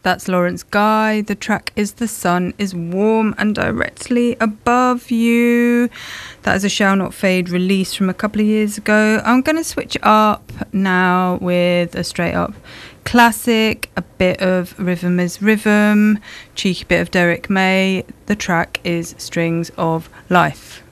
That's Lawrence Guy. The track is The Sun is Warm and Directly Above You. That is a Shall Not Fade release from a couple of years ago. I'm going to switch up now with a straight up classic, a bit of Rhythm is Rhythm, cheeky bit of Derek May. The track is Strings of Life.